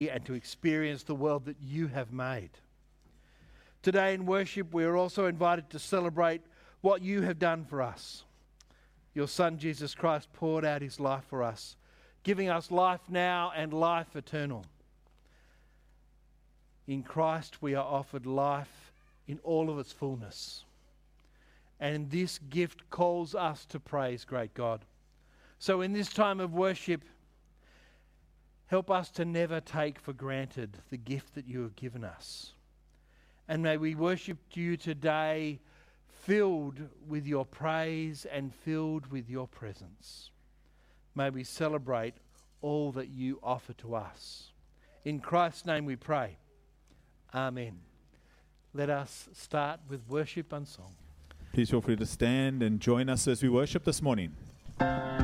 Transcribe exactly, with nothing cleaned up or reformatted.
and to experience the world that you have made. Today in worship, we are also invited to celebrate what you have done for us. Your Son, Jesus Christ, poured out his life for us, giving us life now and life eternal. In Christ, we are offered life in all of its fullness. And this gift calls us to praise great God. So in this time of worship, help us to never take for granted the gift that you have given us. And may we worship you today filled with your praise and filled with your presence. May we celebrate all that you offer to us. In Christ's name we pray. Amen. Let us start with worship and song. Please feel free to stand and join us as we worship this morning.